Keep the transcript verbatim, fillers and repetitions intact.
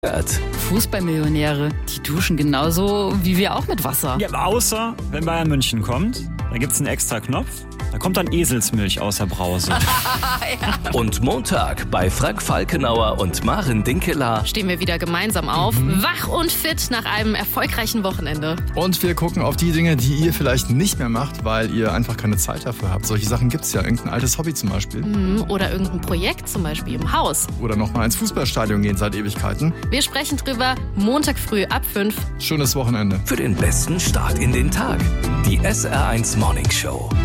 Fußballmillionäre, die duschen genauso wie wir auch mit Wasser. Ja, außer wenn Bayern München kommt, da gibt's einen extra Knopf, da kommt dann Eselsmilch aus der Brause. Ja. Und Montag bei Frank Falkenauer und Maren Dinkeler Stehen wir wieder gemeinsam auf, mhm. wach und fit nach einem erfolgreichen Wochenende. Und wir gucken auf die Dinge, die ihr vielleicht nicht mehr macht, weil ihr einfach keine Zeit dafür habt. Solche Sachen gibt's ja, irgendein altes Hobby zum Beispiel. Mhm. Oder irgendein Projekt, zum Beispiel im Haus. Oder nochmal ins Fußballstadion gehen seit Ewigkeiten. Wir sprechen drüber Montag früh ab fünf. Schönes Wochenende. für den besten Start in den Tag. Die S R eins Morning Show.